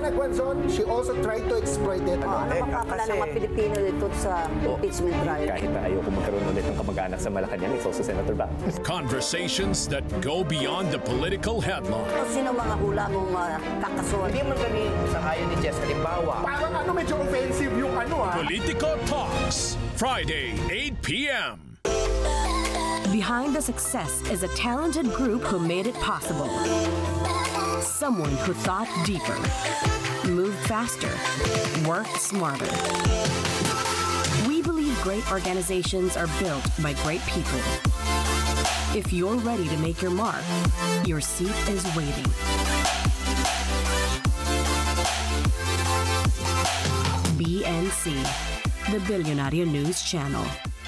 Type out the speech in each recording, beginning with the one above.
Diana Guanzon, she also tried to exploit it. Napapakala ng mga Pilipino dito sa impeachment trial. Kahit na ayaw ko magkaroon ulit ng kamag-anak sa Malacanang, it's also Senator Bac. Conversations that go beyond the political headline. Sino mga hula mong kakasuhan? Hindi man kami sangayon ni Jess. Halimbawa, Parang medyo offensive yung Politico Talks, Friday, 8 p.m. Behind the success is a talented group who made it possible. Someone who thought deeper, moved faster, worked smarter. We believe great organizations are built by great people. If you're ready to make your mark, your seat is waiting. BNC, the Billionaire News Channel.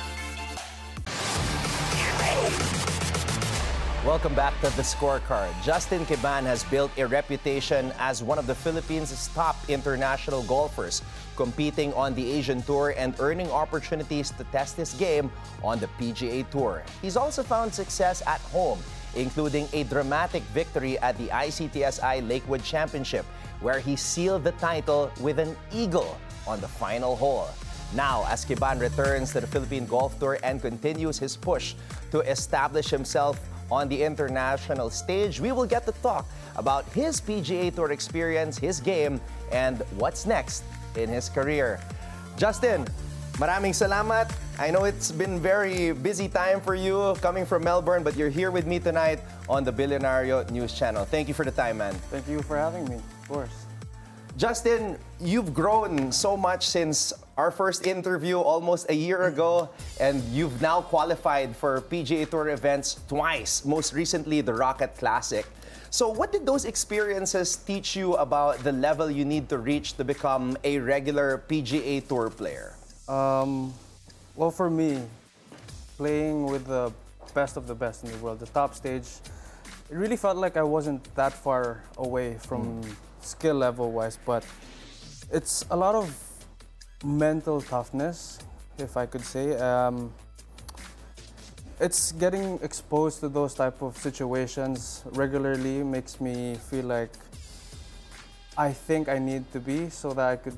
welcome back to The Scorecard. Justin Queban has built a reputation as one of the Philippines' top international golfers, competing on the Asian Tour and earning opportunities to test his game on the PGA Tour. He's also found success at home, including a dramatic victory at the ICTSI Lakewood Championship, where he sealed the title with an eagle on the final hole. Now, as Queban returns to the Philippine Golf Tour and continues his push to establish himself on the international stage, we will get to talk about his PGA Tour experience, his game, and what's next in his career. Justin, maraming salamat. I know it's been very busy time for you coming from Melbourne, but you're here with me tonight on the Billionaire News Channel. Thank you for the time, man. Thank you for having me, of course. Justin, you've grown so much since our first interview almost a year ago, and you've now qualified for PGA Tour events twice, most recently the Rocket Classic. So what did those experiences teach you about the level you need to reach to become a regular PGA Tour player? Well, for me, playing with the best of the best in the world, the top stage, it really felt like I wasn't that far away from skill level-wise, but it's a lot of mental toughness, if I could say. It's getting exposed to those type of situations regularly makes me feel like I think I need to be so that I could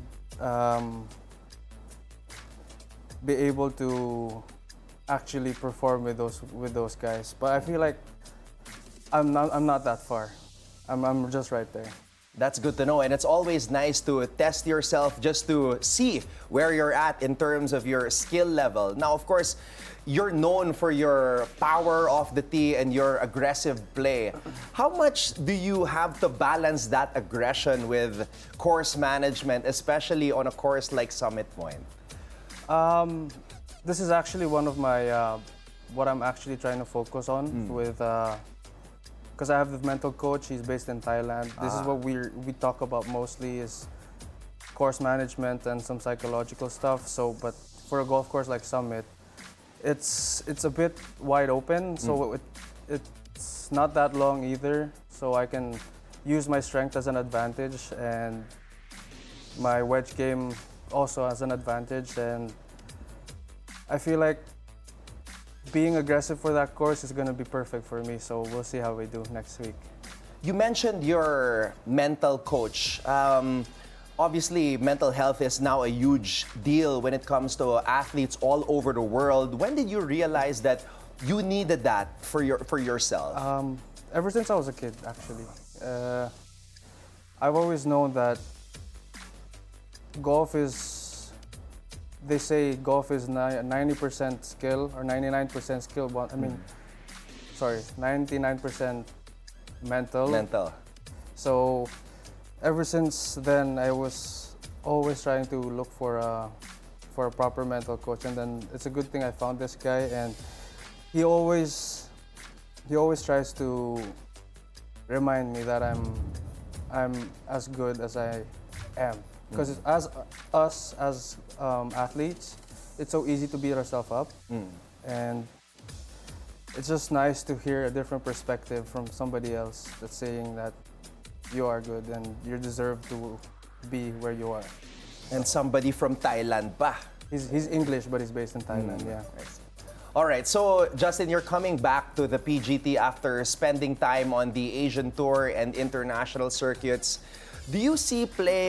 be able to actually perform with those guys. But I feel like I'm not that far. I'm just right there. That's good to know, and it's always nice to test yourself just to see where you're at in terms of your skill level. Now, of course, you're known for your power off the tee and your aggressive play. How much do you have to balance that aggression with course management, especially on a course like Summit Point? This is actually one of my what I'm actually trying to focus on with. Because I have the mental coach, he's based in Thailand. This is what we talk about mostly is course management and some psychological stuff. So, but for a golf course like Summit, it's a bit wide open. So it's not that long either. So I can use my strength as an advantage and my wedge game also as an advantage. And I feel like being aggressive for that course is going to be perfect for me, so we'll see how we do next week. You mentioned your mental coach. Obviously, mental health is now a huge deal when it comes to athletes all over the world. When did you realize that you needed that for yourself? Ever since I was a kid, actually. I've always known that golf is... They say golf is 90% skill or 99% skill, but I mean, sorry, 99% mental. Mental. So ever since then, I was always trying to look for a proper mental coach, and then it's a good thing I found this guy, and he always tries to remind me that I'm as good as I am. Because as athletes, it's so easy to beat ourselves up. And it's just nice to hear a different perspective from somebody else that's saying that you are good and you deserve to be where you are. And somebody from Thailand pa. He's English, but he's based in Thailand, yeah. All right, so Justin, you're coming back to the PGT after spending time on the Asian Tour and international circuits. Do you see play